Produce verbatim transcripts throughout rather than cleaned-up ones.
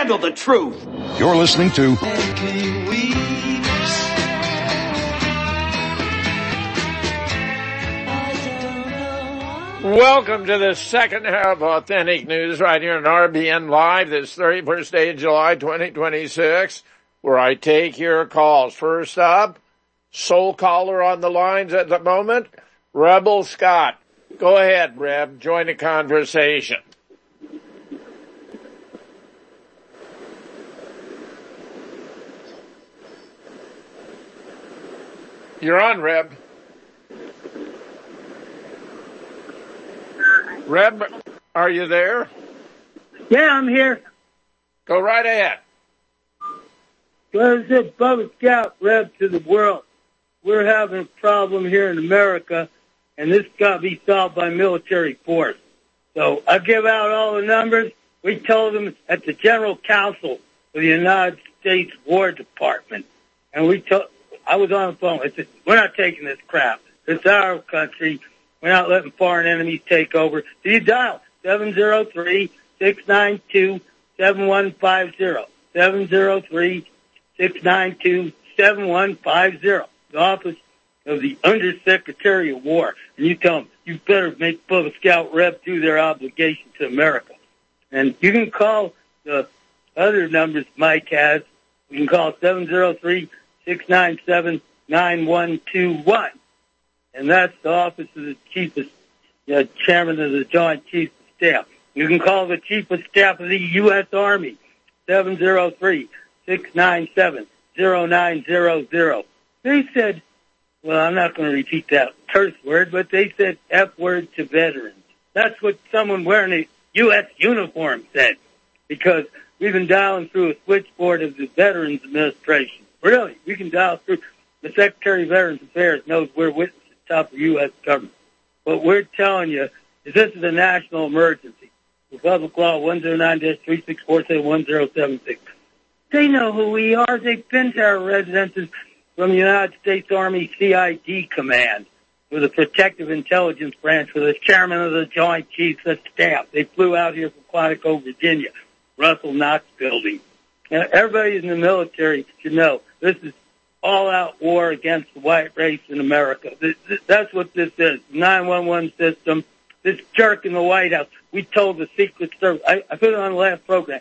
handle the truth. You're listening to Welcome to the second half of Authentic News right here on R B N Live this thirty-first day of July twenty twenty-six, where I take your calls. First up, sole caller on the lines at the moment, Rebel Scott. Go ahead, Reb. Join the conversation. You're on, Reb. Reb, are you there? Yeah, I'm here. Go right ahead. Well, it's a Bubba Scout, Reb, to the world. We're having a problem here in America, and this got to be solved by military force. So I give out all the numbers. We told them at the General Counsel of the United States War Department, and we told, I was on the phone. I said, we're not taking this crap. It's our country. We're not letting foreign enemies take over. So you dial seven zero three, six nine two, seven one five zero. seven zero three, six nine two, seven one five zero. The Office of the Undersecretary of War. And you tell them, you better make Bubba Scout Reb do their obligation to America. And you can call the other numbers Mike has. You can call seven zero three, six nine seven, nine one two one. And that's the Office of the Chief of, uh, Chairman of the Joint Chiefs of Staff. You can call the Chief of Staff of the U S Army, seven zero three, six nine seven, zero nine zero zero. They said, well, I'm not going to repeat that curse word, but they said F word to veterans. That's what someone wearing a U S uniform said, because we've been dialing through a switchboard of the Veterans Administration. Really, we can dial through. The Secretary of Veterans Affairs knows we're with the top of the U S government. What we're telling you is this is a national emergency. Public Law one oh nine dash three six four seven one zero seven six. They know who we are. They've been to our residences from the United States Army C I D Command with the Protective Intelligence Branch with the Chairman of the Joint Chiefs of Staff. They flew out here from Quantico, Virginia, Russell Knox Building. Now, everybody in the military should know this is all-out war against the white race in America. This, this, that's what this is. nine one one system. This jerk in the White House. We told the Secret Service. I, I put it on the last program.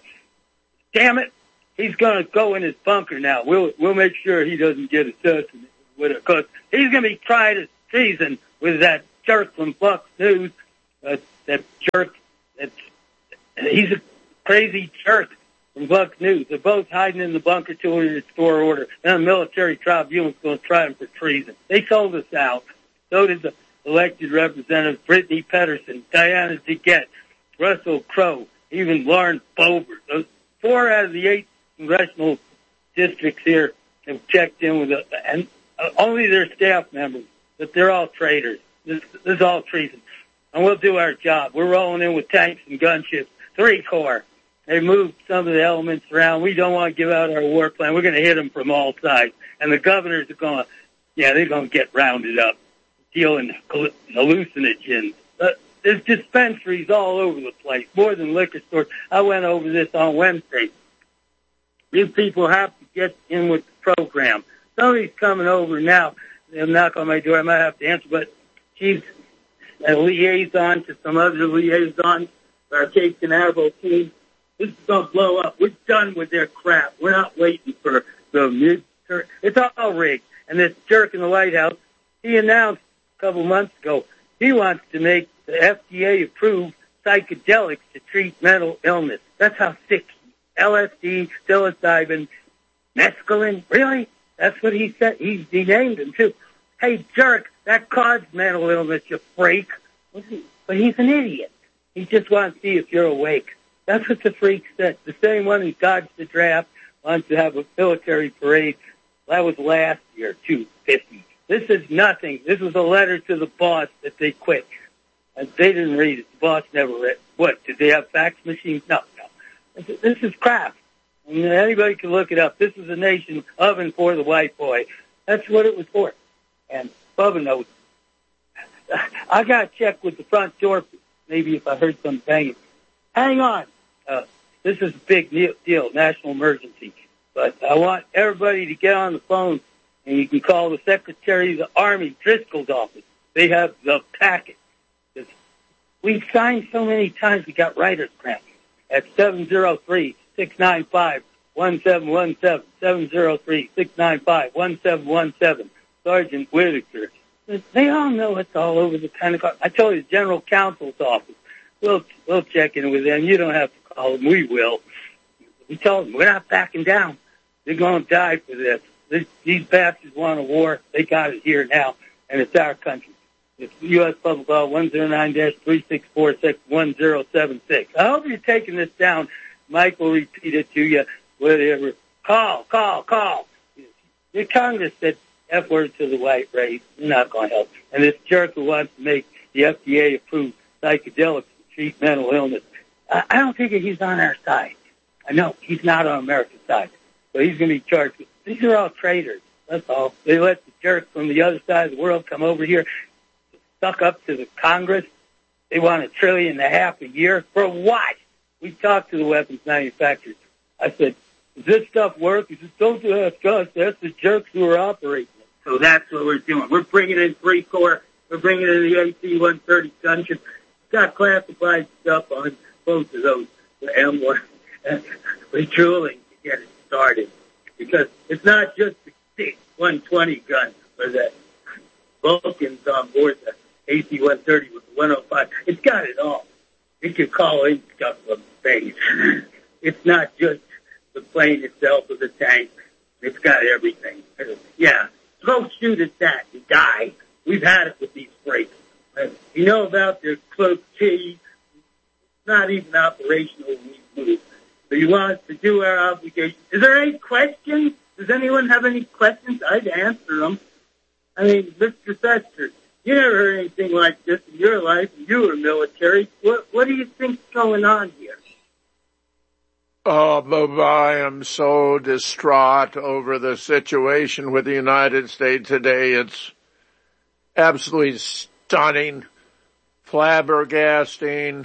Damn it. He's going to go in his bunker now. We'll we'll make sure he doesn't get assassinated with it, because he's going to be tried as treason with that jerk from Fox News. Uh, that jerk. That's, he's a crazy jerk from Fox News. They're both hiding in the bunker till we restore order. And a military tribunal's going to try him for treason. They sold us out. So did the elected representatives Brittany Pedersen, Diana DeGette, Russell Crowe, even Lawrence Boebert. Those four out of the eight congressional districts here have checked in with us, and uh, only their staff members, but they're all traitors. This, this is all treason. And we'll do our job. We're rolling in with tanks and gunships, three corps. They moved some of the elements around. We don't want to give out our war plan. We're going to hit them from all sides. And the governors are going to, yeah, they're going to get rounded up, dealing hallucinogens. Uh, there's dispensaries all over the place, more than liquor stores. I went over this on Wednesday. You people have to get in with the program. Somebody's coming over now. They'll knock on my door. I might have to answer, but she's a liaison to some other liaisons, our Cape Canaveral team. This is going to blow up. We're done with their crap. We're not waiting for the mid-term. It's all rigged. And this jerk in the White House, he announced a couple months ago he wants to make the F D A approve psychedelics to treat mental illness. That's how sick he is. L S D, psilocybin, mescaline. Really? That's what he said. He, he named him, too. Hey, jerk, that causes mental illness, you freak. But he's an idiot. He just wants to see if you're awake. That's what the freak said. The same one who dodged the draft wants to have a military parade. That was last year, two fifty. This is nothing. This was a letter to the boss that they quit. And they didn't read it. The boss never read it. What, did they have fax machines? No, no. This is, this is crap. I mean, anybody can look it up. This is a nation of and for the white boy. That's what it was for. And Bubba knows. I got to check with the front door, maybe if I heard some banging. Hang on. Uh, this is a big deal, national emergency. But I want everybody to get on the phone, and you can call the Secretary of the Army, Driscoll's office. They have the packet. We've signed so many times we got writer's cramp at seven zero three, six nine five, one seven one seven, seven zero three, six nine five, one seven one seven. Sergeant Whitaker. They all know it's all over the Pentagon. I told you, the General Counsel's office. We'll, we'll check in with them. You don't have to call them. We will. We told them, we're not backing down. They're going to die for this. this. These bastards want a war. They got it here now, and it's our country. It's U S Public Law one oh nine dash three six four six one zero seven six. I hope you're taking this down. Mike will repeat it to you. Whatever. Call, call, call. The Congress said F word to the white race. You're not going to help. And this jerk who wants to make the F D A approve psychedelics to treat mental illness, I, I don't think he's on our side. I know he's not on America's side. So he's going to be charged. These are all traitors. That's all. They let the jerks from the other side of the world come over here, stuck up to the Congress. They want a trillion and a half a year. For what? We talked to the weapons manufacturers. I said, does this stuff work? He says, don't ask us. That's the jerks who are operating it. So that's what we're doing. We're bringing in three core. We're bringing in the A C one thirty gunship. It's got classified stuff on both of those, the M one. We're drooling to get it started. Because it's not just the six one twenty gun or the Vulcans on board the A C one thirty with the one oh five. It's got it all. It can call in stuff from space. It's not just the plane itself or the tank. It's got everything. Yeah. Go shoot at that and die. We've had it with these brakes. You know about their cloak key. It's not even operational when we move. So you want us to do our obligation. Is there any questions? Does anyone have any questions? I'd answer them. I mean, Mister Fester, you never heard anything like this in your life. You were military. What, what do you think's going on here? Oh, Bubba, I am so distraught over the situation with the United States today. It's absolutely stunning, flabbergasting.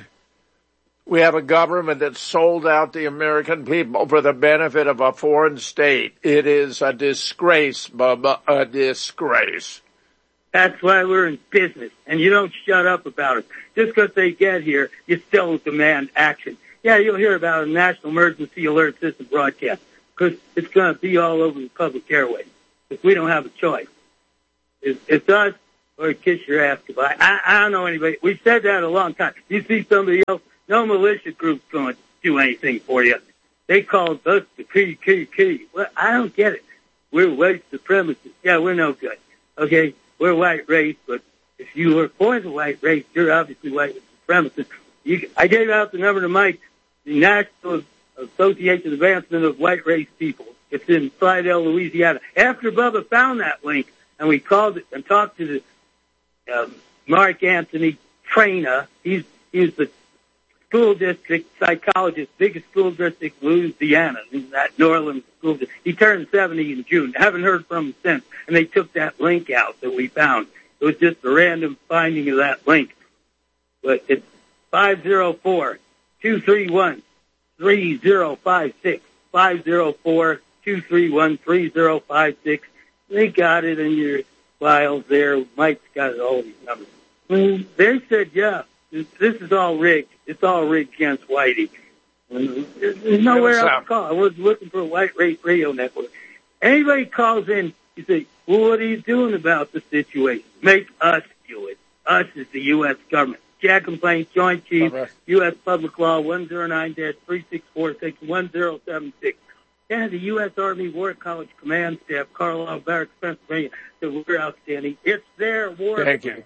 We have a government that sold out the American people for the benefit of a foreign state. It is a disgrace, Bubba, a disgrace. That's why we're in business, and you don't shut up about it. Just because they get here, you still demand action. Yeah, you'll hear about a national emergency alert system broadcast because it's going to be all over the public airways because we don't have a choice. It's, it's us or kiss your ass goodbye. I, I don't know anybody. We've said that a long time. You see somebody else, no militia group's going to do anything for you. They called us the K K K. Well, I don't get it. We're white supremacists. Yeah, we're no good. Okay, we're white race, but if you were born as a white race, you're obviously white supremacist. You, I gave out the number to Mike, the National Association of Advancement of White Race People. It's in Slidell, Louisiana. After Bubba found that link, and we called it and talked to the um, Mark Anthony Traina. He's he's the school district psychologist, biggest school district in Louisiana, in that New Orleans school district. He turned seventy in June. I haven't heard from him since, and they took that link out that we found. It was just a random finding of that link. But it's five zero four, two three one, three zero five six, five zero four, two three one, three zero five six. They got it in your files there. Mike's got all these numbers. Well, they said, yeah, this is all rigged. It's all rigged against Whitey. There's nowhere else to call. I was looking for a white race radio network. Anybody calls in, you say, well, what are you doing about the situation? Make us do it. Us is the U S government. Jack Complaints, Joint Chief, right. U S Public Law one oh nine dash three six four six one zero seven six. Yeah, the U S Army War College Command Staff, Carlisle Barracks, Pennsylvania, so we're outstanding. It's their war. Thank you.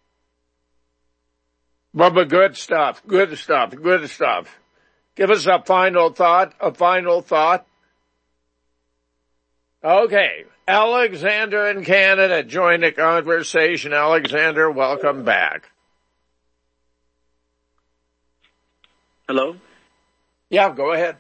Bubba, good stuff, good stuff, good stuff. Give us a final thought, a final thought. Okay, Alexander in Canada joined the conversation. Alexander, welcome back. Hello? Yeah, go ahead.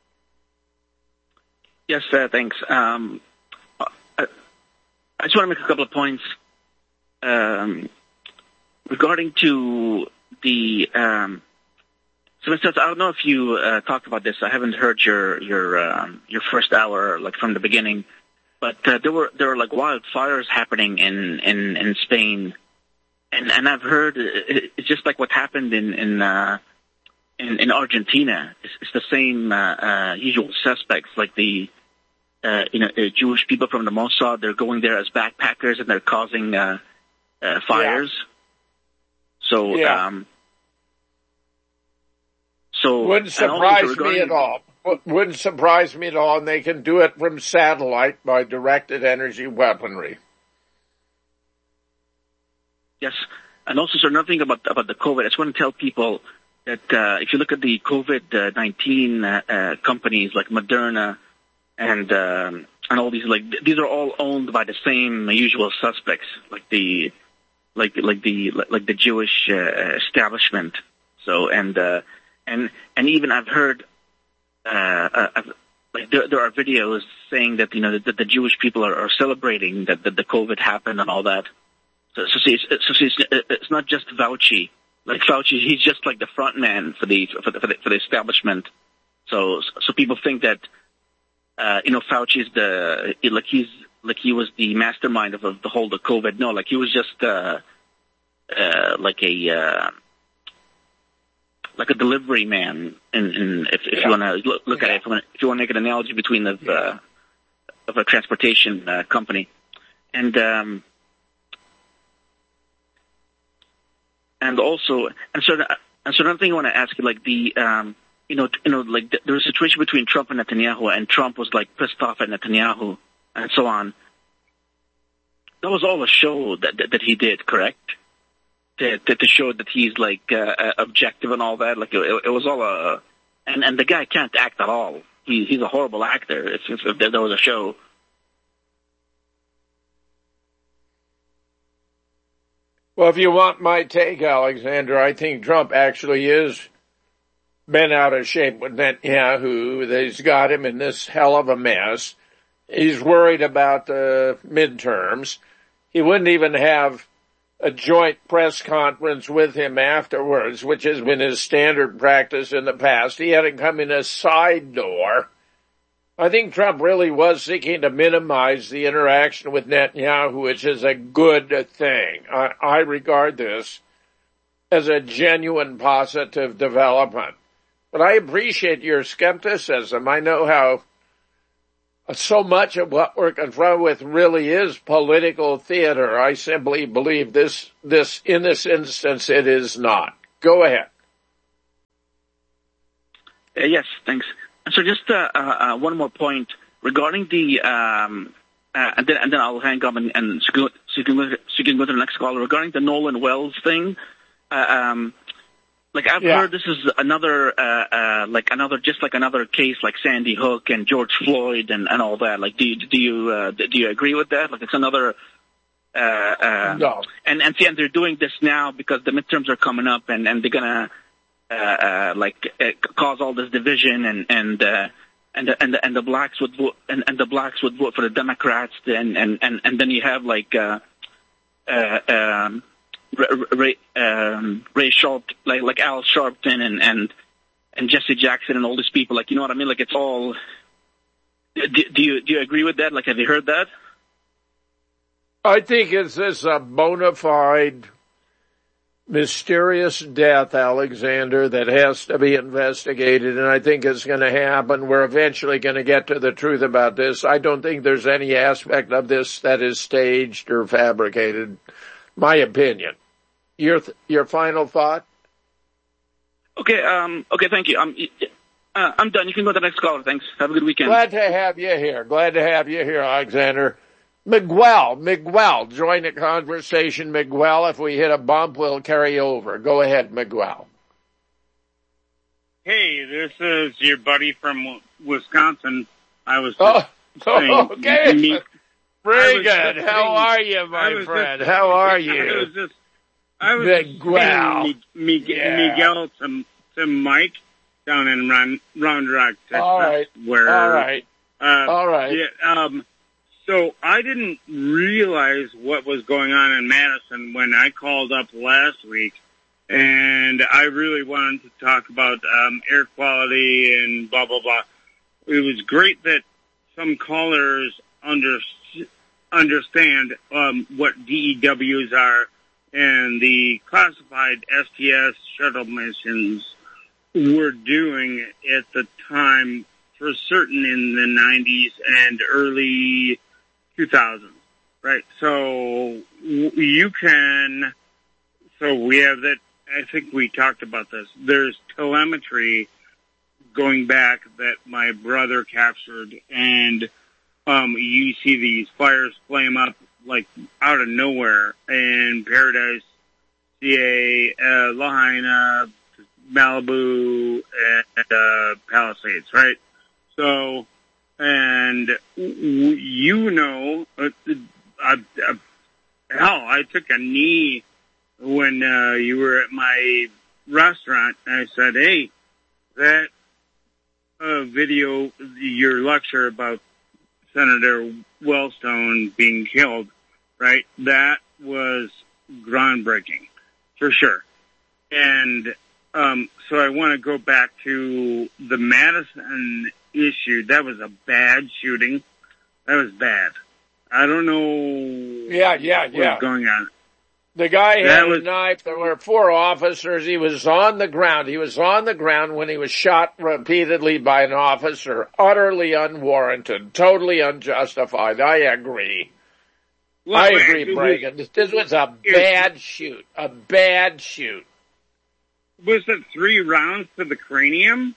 Yes, uh, thanks. Um, I, I just want to make a couple of points um, regarding to the um, So, Mister I don't know if you uh, talked about this. I haven't heard your your um, your first hour, like from the beginning. But uh, there were there were like wildfires happening in, in, in Spain, and and I've heard it, it's just like what happened in in uh, in, in Argentina. It's, it's the same uh, uh, usual suspects, like the uh, you know uh, Jewish people from the Mossad. They're going there as backpackers and they're causing uh, uh, fires. Yeah. So yeah. um, so wouldn't surprise me at all. Wouldn't surprise me at all, and they can do it from satellite by directed energy weaponry. Yes, and also, sir, another thing about about the COVID, I just want to tell people that uh, if you look at the COVID nineteen uh, uh, companies like Moderna and um, and all these, like these are all owned by the same usual suspects, like the like like the like the Jewish uh, establishment. So and uh, and and even I've heard. Uh, uh, like there, there are videos saying that you know that the Jewish people are, are celebrating that, that the COVID happened and all that. So, so, see, it's, so see, it's, it's not just Fauci. Like Fauci, he's just like the front man for the for the, for the, for the establishment. So so people think that uh, you know Fauci is the like he's like he was the mastermind of, of the whole the COVID. No, like he was just uh, uh, like a. Uh, like a delivery man, and, and if, if yeah. you want to look, look yeah. at it, if you want to make an analogy between the yeah. uh, of a transportation uh, company, and um, and also, and so, and so another thing I want to ask you, like the, um, you know, you know, like the, there was a situation between Trump and Netanyahu, and Trump was like pissed off at Netanyahu, and so on. That was all a show that that, that he did, correct? To, to, to show that he's like uh, objective and all that, like it, it was all a, and and the guy can't act at all. He he's a horrible actor. If, if, if there was a show. Well, if you want my take, Alexander, I think Trump actually is been out of shape with Netanyahu. He's got him in this hell of a mess. He's worried about the midterms. He wouldn't even have a joint press conference with him afterwards, which has been his standard practice in the past. He had to come in a side door. I think Trump really was seeking to minimize the interaction with Netanyahu, which is a good thing. I, I regard this as a genuine positive development. But I appreciate your skepticism. I know how so much of what we're confronted with really is political theater. I simply believe this, this, in this instance, it is not. Go ahead. Uh, yes, thanks. So just uh, uh, one more point regarding the, um, uh, and then and then I'll hang up and, and so, you can, so, you can go, so you can go to the next call regarding the Nolan Wells thing. Uh, um, Like I've yeah. heard this is another, uh, uh, like another, just like another case like Sandy Hook and George Floyd and, and all that. Like, do you, do you, uh, do you agree with that? Like it's another, uh, uh, no. and, and see, and they're doing this now because the midterms are coming up and, and they're gonna, uh, uh, like, uh, cause all this division and, and, uh, and the, and the, and the blacks would vote, and, and the blacks would vote for the Democrats and, and, and, and then you have like, uh, uh, um, Ray, um, Ray Sharp, like like Al Sharpton and, and and Jesse Jackson and all these people, like you know what I mean? Like it's all. Do, do you do you agree with that? Like, have you heard that? I think it's this a bona fide, mysterious death, Alexander, that has to be investigated, and I think it's going to happen. We're eventually going to get to the truth about this. I don't think there's any aspect of this that is staged or fabricated. My opinion. Your th- your final thought? Okay. Um. Okay. Thank you. I'm. Uh, I'm done. You can go to the next caller. Thanks. Have a good weekend. Glad to have you here. Glad to have you here, Alexander. Miguel, Miguel, join the conversation. Miguel, if we hit a bump, we'll carry over. Go ahead, Miguel. Hey, this is your buddy from Wisconsin. I was just oh, saying, okay. Me, Very good. How are you, my friend? Just, How are you? I was just, I was Miguel. Just Miguel, yeah. Miguel to, to Mike down in Round, Round Rock, Texas. All right. Where, All right. Uh, All right. Yeah, um, so I didn't realize what was going on in Madison when I called up last week and I really wanted to talk about um, air quality and blah, blah, blah. It was great that some callers under, understand um, what D E Ws are and the classified S T S shuttle missions were doing at the time, for certain in the nineties and early two thousands, right? So you can, so we have that, I think we talked about this. There's telemetry going back that my brother captured, and um, you see these fires flame up like out of nowhere in Paradise, C A, uh, Lahaina, Malibu, and uh, Palisades, right? So, and you know, uh, uh, uh, hell, I took a knee when uh, you were at my restaurant. And I said, hey, that uh, video, your lecture about Senator Wellstone being killed, right? That was groundbreaking, for sure. And um, so I want to go back to the Madison issue. That was a bad shooting. That was bad. I don't know Yeah, yeah, what's yeah. going on. The guy That had was- a knife. There were four officers. He was on the ground. He was on the ground when he was shot repeatedly by an officer. Utterly unwarranted. Totally unjustified. I agree. Well, I it agree, was- Bregan. This was a it- bad shoot. A bad shoot. Was it three rounds to the cranium?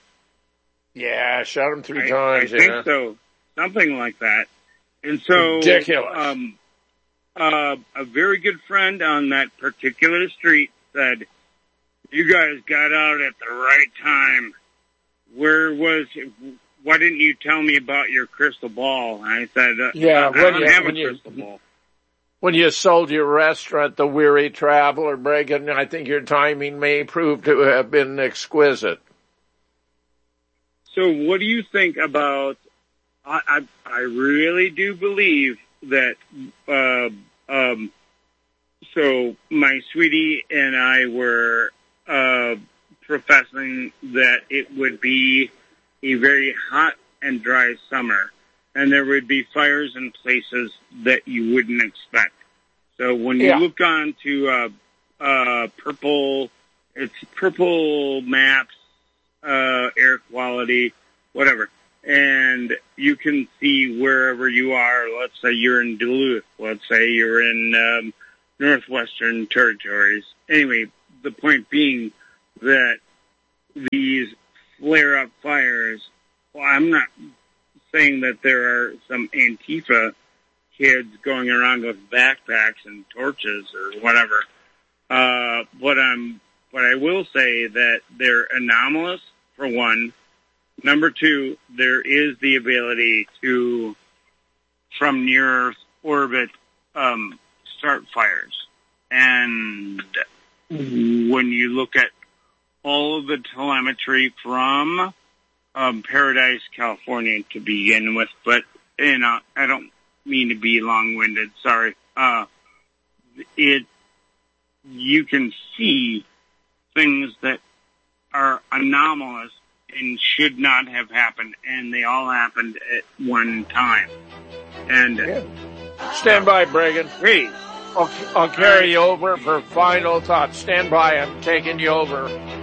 Yeah, shot him three I, times. I think yeah. so. Something like that. And so, Ridiculous. um, uh, a very good friend on that particular street said, you guys got out at the right time. Where was, why didn't you tell me about your crystal ball? And I said, uh, Yeah, I when don't you- have a when you- crystal ball. When you sold your restaurant, The Weary Traveler, Bregan, I think your timing may prove to have been exquisite. So what do you think about, I, I, I really do believe that, uh, um, so my sweetie and I were, uh, professing that it would be a very hot and dry summer, and there would be fires in places that you wouldn't expect. So when you Yeah. look on to, uh, uh, purple, it's purple maps, uh, air quality, whatever. And you can see wherever you are. Let's say you're in Duluth. Let's say you're in, um, Northwestern Territories. Anyway, the point being that these flare-up fires, well, I'm not saying that there are some Antifa kids going around with backpacks and torches or whatever. Uh, but I'm, but I will say that they're anomalous, for one. Number two, there is the ability to, from near Earth orbit, um, start fires. And when you look at all of the telemetry from um, Paradise, California, to begin with, but you know, I don't mean to be long-winded. Sorry. Uh, it you can see things that are anomalous and should not have happened, and they all happened at one time. And Yeah. Stand by, Bregan. hey. I'll, I'll carry you over for final thoughts. Stand by. I'm taking you over.